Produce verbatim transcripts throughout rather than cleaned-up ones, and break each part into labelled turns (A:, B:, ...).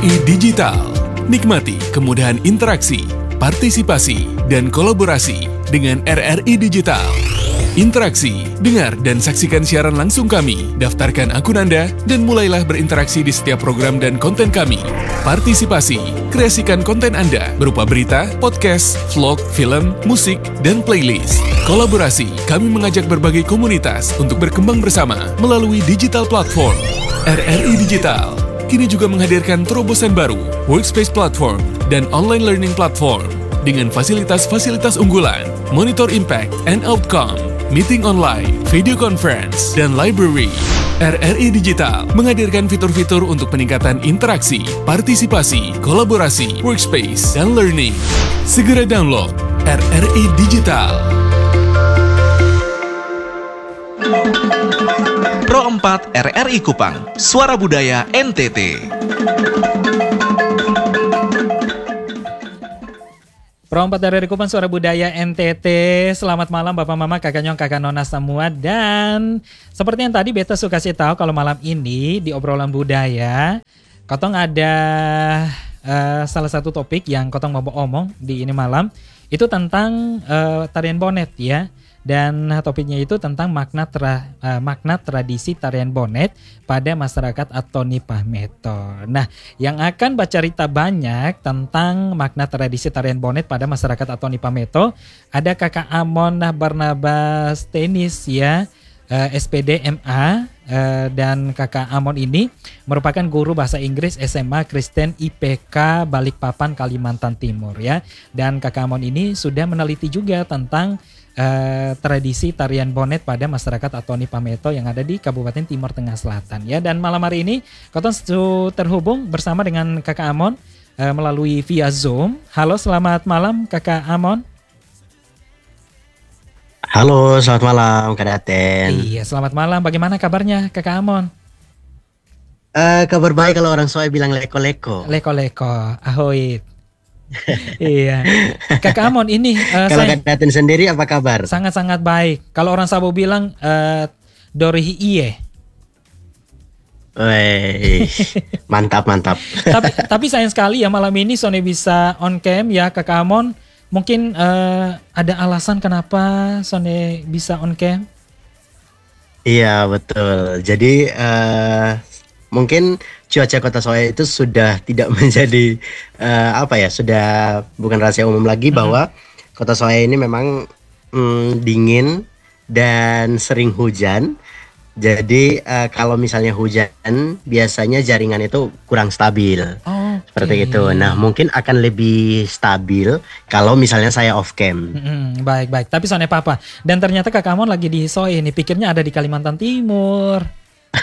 A: I Digital. Nikmati kemudahan interaksi, partisipasi, dan kolaborasi dengan R R I Digital. Interaksi, dengar dan saksikan siaran langsung kami, daftarkan akun Anda, dan mulailah berinteraksi di setiap program dan konten kami. Partisipasi, kreasikan konten Anda berupa berita, podcast, vlog, film, musik, dan playlist. Kolaborasi, kami mengajak berbagai komunitas untuk berkembang bersama melalui digital platform. R R I Digital kini juga menghadirkan terobosan baru, workspace platform, dan online learning platform dengan fasilitas-fasilitas unggulan, monitor impact and outcome, meeting online, video conference, dan library. R R I Digital menghadirkan fitur-fitur untuk peningkatan interaksi, partisipasi, kolaborasi, workspace, dan learning. Segera download R R I Digital.
B: Pro empat R R I Kupang, Suara Budaya N T T.
C: Pro empat R R I Kupang, Suara Budaya N T T. Selamat malam Bapak Mama, Kakak Nyong, Kakak Nona semua. Dan seperti yang tadi Beta suka kasih tahu, kalau malam ini di obrolan budaya Kotong ada uh, salah satu topik yang Kotong mau omong di ini malam. Itu tentang uh, tarian bonet ya. Dan topiknya itu tentang makna tra, uh, makna tradisi tarian bonet pada masyarakat Atoni Pahmeto. Nah, yang akan baca cerita banyak tentang makna tradisi tarian bonet pada masyarakat Atoni Pahmeto ada Kakak Amon Barnabas Tenis ya, uh, S P D M A, uh, dan Kakak Amon ini merupakan guru bahasa Inggris S M A Kristen I P K Balikpapan, Kalimantan Timur ya. Dan Kakak Amon ini sudah meneliti juga tentang Uh, tradisi tarian bonet pada masyarakat Atoni Pahmeto yang ada di Kabupaten Timur Tengah Selatan ya. Dan malam hari ini Kotong terhubung bersama dengan Kakak Amon uh, melalui via Zoom. Halo, selamat malam Kakak Amon.
D: Halo, selamat malam Kak Daten.
C: Iya, selamat malam. Bagaimana kabarnya Kakak Amon?
D: Uh, kabar baik, kalau orang Soe bilang leko-leko.
C: Leko-leko, ahoy. Iya, Kakak Amon ini uh,
D: kalau
C: saya...
D: Kak Daten sendiri apa kabar?
C: Sangat-sangat baik. Kalau orang Sabo bilang uh, Dorihi iye.
D: Wih, mantap mantap.
C: tapi tapi sayang sekali ya malam ini Sone bisa on cam ya Kakak Amon. Mungkin uh, ada alasan kenapa Sone bisa on cam?
D: Iya betul. Jadi uh, mungkin cuaca Kota Soe itu sudah tidak menjadi uh, apa ya, sudah bukan rahasia umum lagi mm-hmm. bahwa Kota Soe ini memang mm, dingin dan sering hujan. Jadi uh, kalau misalnya hujan biasanya jaringan itu kurang stabil. Oh, seperti itu. Nah, mungkin akan lebih stabil kalau misalnya saya off cam.
C: Mm-hmm, baik baik. Tapi soalnya apa-apa. Dan ternyata Kak Amon lagi di Soe nih, pikirnya ada di Kalimantan Timur.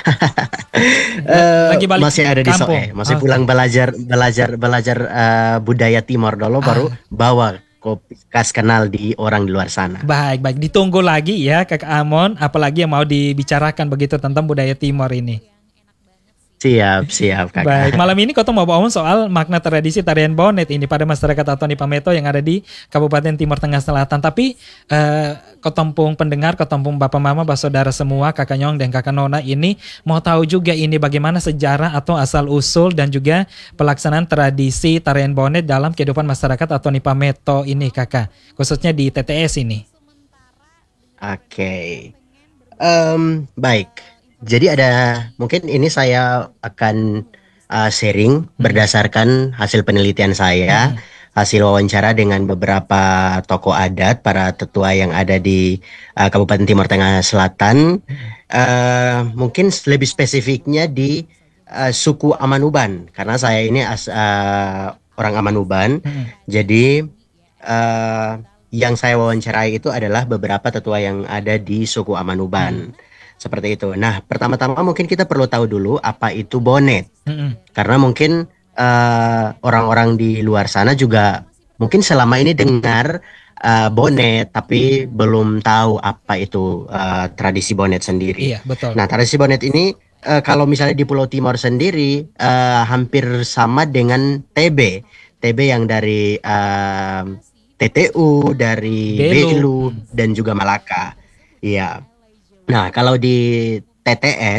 D: Lagi balik masih ada di Soe, masih oh. pulang belajar belajar belajar uh, budaya Timor dulu, ah. baru bawa kopi khas kenal di orang di luar sana. Baik baik, ditunggu lagi ya Kakak Amon, apalagi yang mau dibicarakan begitu tentang budaya Timor ini. Siap, siap Kakak. Baik, malam ini Kotong mau ngomong soal makna tradisi tarian bonet ini pada masyarakat Atoni Pahmeto yang ada di Kabupaten Timur Tengah Selatan. Tapi eh, Kotompung pendengar, Kotompung Bapak Mama, Bapak Saudara semua, Kakak Nyong dan Kakak Nona ini mau tahu juga ini bagaimana sejarah atau asal usul dan juga pelaksanaan tradisi tarian bonet dalam kehidupan masyarakat Atoni Pahmeto ini Kakak, khususnya di T T S ini. Oke, okay. um, baik. Jadi ada, mungkin ini saya akan uh, sharing hmm. berdasarkan hasil penelitian saya, hmm. hasil wawancara dengan beberapa tokoh adat, para tetua yang ada di uh, Kabupaten Timur Tengah Selatan. Uh, mungkin lebih spesifiknya di uh, suku Amanuban, karena saya ini as, uh, orang Amanuban. Hmm. Jadi uh, yang saya wawancarai itu adalah beberapa tetua yang ada di suku Amanuban. Hmm. Seperti itu. Nah, pertama-tama mungkin kita perlu tahu dulu apa itu bonet. Mm-hmm. Karena mungkin uh, orang-orang di luar sana juga mungkin selama ini dengar uh, bonet, tapi belum tahu apa itu uh, tradisi bonet sendiri. Iya, betul. Nah, tradisi bonet ini uh, kalau misalnya di Pulau Timor sendiri uh, hampir sama dengan T B. T B yang dari uh, T T U, dari Belu, Belu dan juga Malaka. Iya. Nah, kalau di T T S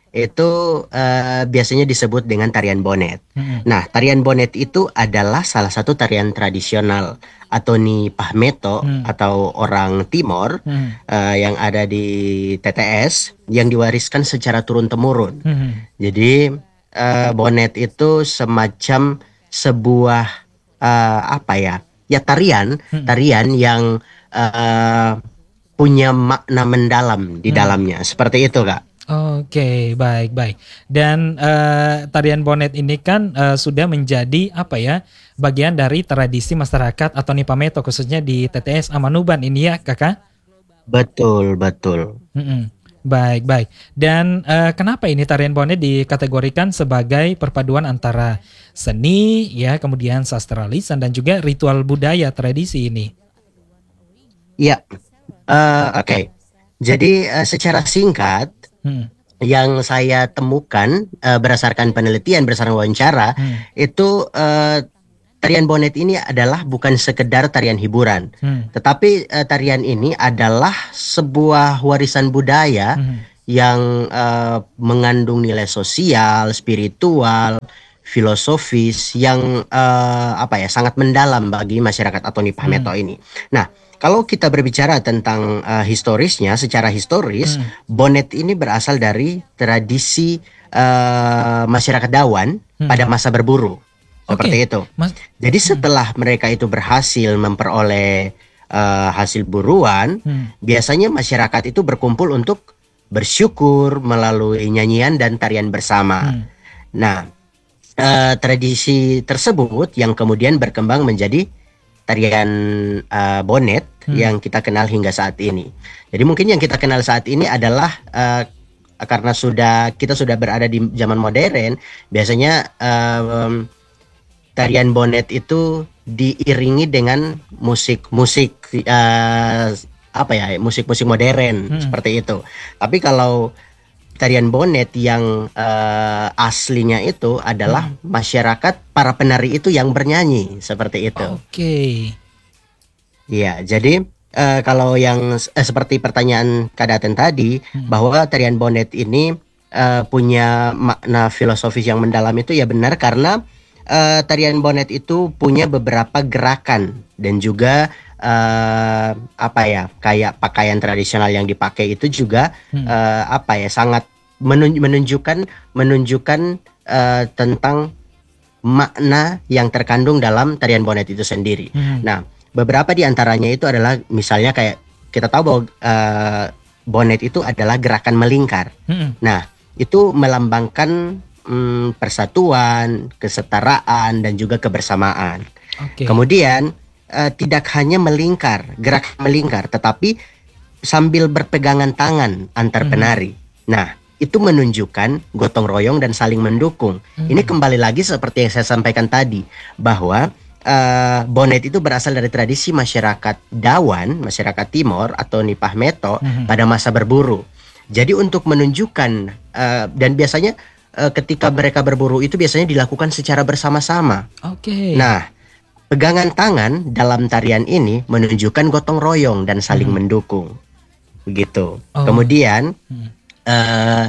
D: itu uh, biasanya disebut dengan tarian bonet. Hmm. Nah, tarian bonet itu adalah salah satu tarian tradisional Atoni Pahmeto hmm. atau orang Timor hmm. uh, yang ada di T T S yang diwariskan secara turun-temurun. Hmm. Jadi uh, bonet itu semacam sebuah uh, apa ya? Ya tarian, hmm. tarian yang uh, punya makna mendalam di hmm. dalamnya. Seperti itu, Kak.
C: Oke, okay, baik baik. Dan uh, tarian bonet ini kan uh, sudah menjadi apa ya, bagian dari tradisi masyarakat Atoni Pahmeto khususnya di T T S Amanuban ini ya, Kakak?
D: Betul betul.
C: Mm-mm. Baik baik. Dan uh, kenapa ini tarian bonet dikategorikan sebagai perpaduan antara seni, ya, kemudian sastra lisan dan juga ritual budaya tradisi ini?
D: Ya, uh, oke. Okay. Jadi uh, secara singkat. Hmm. Yang saya temukan uh, berdasarkan penelitian, berdasarkan wawancara, hmm. itu uh, tarian bonet ini adalah bukan sekedar tarian hiburan, hmm. tetapi uh, tarian ini adalah sebuah warisan budaya hmm. yang uh, mengandung nilai sosial, spiritual, filosofis yang uh, apa ya sangat mendalam bagi masyarakat Atoni Pahmeto hmm. ini. Nah, kalau kita berbicara tentang uh, historisnya, secara historis, hmm. bonet ini berasal dari tradisi uh, masyarakat Dawan hmm. pada masa berburu, seperti okay. itu. Mas- Jadi setelah hmm. mereka itu berhasil memperoleh uh, hasil buruan, hmm. biasanya masyarakat itu berkumpul untuk bersyukur melalui nyanyian dan tarian bersama. Hmm. Nah, uh, tradisi tersebut yang kemudian berkembang menjadi tarian uh, bonet hmm. yang kita kenal hingga saat ini. Jadi mungkin yang kita kenal saat ini adalah uh, karena sudah kita sudah berada di zaman modern, biasanya um, tarian bonet itu diiringi dengan musik-musik uh, apa ya, musik-musik modern hmm. seperti itu. Tapi kalau tarian bonet yang uh, aslinya itu adalah hmm. masyarakat, para penari itu yang bernyanyi seperti itu.
C: Oke. Okay.
D: Iya, jadi uh, kalau yang uh, seperti pertanyaan Kak Daten tadi hmm. bahwa tarian bonet ini uh, punya makna filosofis yang mendalam, itu ya benar karena uh, tarian bonet itu punya beberapa gerakan dan juga Uh, apa ya kayak pakaian tradisional yang dipakai itu juga hmm. uh, apa ya sangat menunj- menunjukkan menunjukkan uh, tentang makna yang terkandung dalam tarian bonet itu sendiri. Hmm. Nah, beberapa di antaranya itu adalah misalnya kayak kita tahu bahwa uh, bonet itu adalah gerakan melingkar. Hmm. Nah, itu melambangkan um, persatuan, kesetaraan dan juga kebersamaan. Okay. Kemudian Uh, tidak hanya melingkar, gerak melingkar, tetapi sambil berpegangan tangan antar hmm. penari. Nah, itu menunjukkan gotong royong dan saling mendukung. Hmm. Ini kembali lagi seperti yang saya sampaikan tadi, bahwa uh, bonet itu berasal dari tradisi masyarakat Dawan, masyarakat Timor atau Atoni Pahmeto hmm. pada masa berburu. Jadi untuk menunjukkan uh, dan biasanya uh, ketika mereka berburu itu biasanya dilakukan secara bersama-sama. Oke. Okay. Nah, pegangan tangan dalam tarian ini menunjukkan gotong royong dan saling hmm. mendukung, begitu. Oh. Kemudian hmm. uh,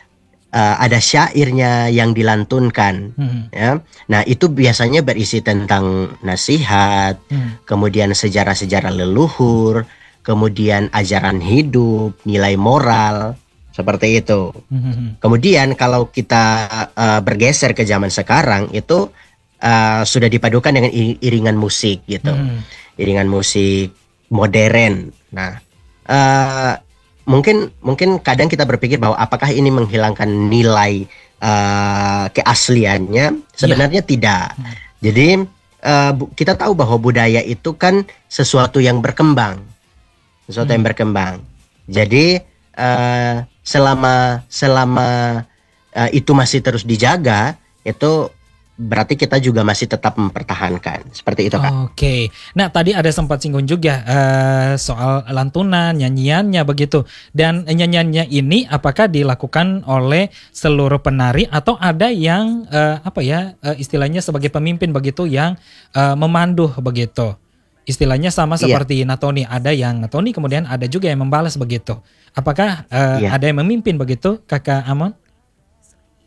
D: uh, ada syairnya yang dilantunkan, hmm. ya. Nah, itu biasanya berisi tentang nasihat, hmm. kemudian sejarah-sejarah leluhur, kemudian ajaran hidup, nilai moral, seperti itu. Hmm. Kemudian kalau kita uh, bergeser ke zaman sekarang itu Uh, sudah dipadukan dengan iringan musik gitu, hmm. iringan musik modern. Nah, uh, mungkin mungkin kadang kita berpikir bahwa apakah ini menghilangkan nilai uh, keasliannya? Sebenarnya ya. Tidak. Hmm. Jadi uh, kita tahu bahwa budaya itu kan sesuatu yang berkembang, sesuatu hmm. yang berkembang. Jadi uh, selama selama uh, itu masih terus dijaga, itu berarti kita juga masih tetap mempertahankan. Seperti itu, Kak.
C: Oke. Nah, tadi ada sempat singgung juga uh, soal lantunan, nyanyiannya begitu. Dan nyanyiannya ini apakah dilakukan oleh seluruh penari atau ada yang uh, apa ya uh, istilahnya sebagai pemimpin begitu yang uh, memandu begitu. Istilahnya sama seperti iya. Natoni, ada yang Natoni kemudian ada juga yang membalas begitu. Apakah uh, iya. ada yang memimpin begitu, Kakak Amon?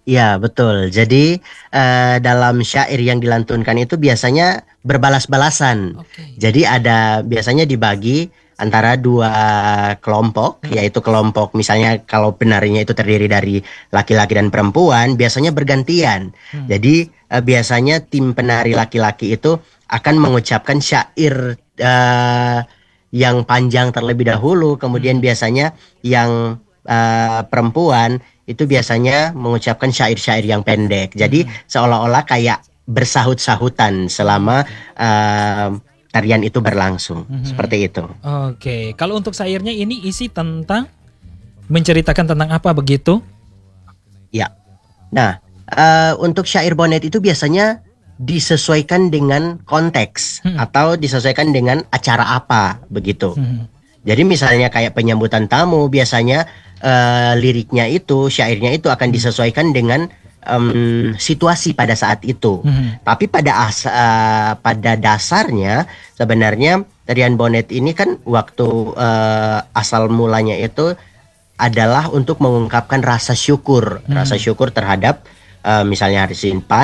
D: Iya, betul. Jadi uh, dalam syair yang dilantunkan itu biasanya berbalas-balasan.
C: Okay.
D: Jadi ada biasanya dibagi antara dua kelompok, hmm. yaitu kelompok misalnya kalau penarinya itu terdiri dari laki-laki dan perempuan, biasanya bergantian. Hmm. Jadi uh, biasanya tim penari laki-laki itu akan mengucapkan syair uh, yang panjang terlebih dahulu, kemudian hmm. biasanya yang uh, perempuan itu biasanya mengucapkan syair-syair yang pendek. Jadi hmm. seolah-olah kayak bersahut-sahutan selama uh, tarian itu berlangsung. Hmm. Seperti itu.
C: Oke, okay. Kalau untuk syairnya ini isi tentang menceritakan tentang apa begitu?
D: Ya. Nah, uh, untuk syair Bonet itu biasanya disesuaikan dengan konteks hmm. atau disesuaikan dengan acara apa begitu. Hmm. Jadi misalnya kayak penyambutan tamu biasanya Uh, liriknya itu, syairnya itu akan disesuaikan dengan um, situasi pada saat itu. Mm-hmm. Tapi pada as, uh, pada dasarnya sebenarnya tarian Bonet ini kan waktu uh, asal mulanya itu adalah untuk mengungkapkan rasa syukur, mm-hmm. rasa syukur terhadap uh, misalnya hari Simpan.